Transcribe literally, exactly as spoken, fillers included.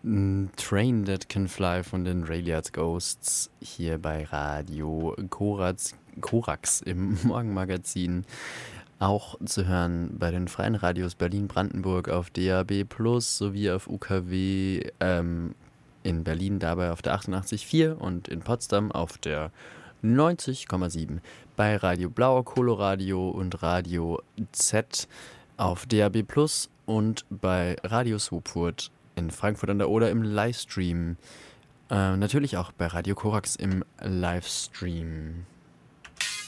'N Train That Can Fly von den Rayliard Ghosts hier bei Radio Korax Korax im Morgenmagazin. Auch zu hören bei den freien Radios Berlin-Brandenburg auf D A B plus sowie auf U K W, ähm, in Berlin dabei auf der achtundachtzig Komma vier und in Potsdam auf der neunzig Komma sieben. Bei Radio Blau, Coloradio und Radio Z auf D A B plus und bei Radio Swupfurt in Frankfurt an der Oder im Livestream. Äh, natürlich auch bei Radio Korax im Livestream.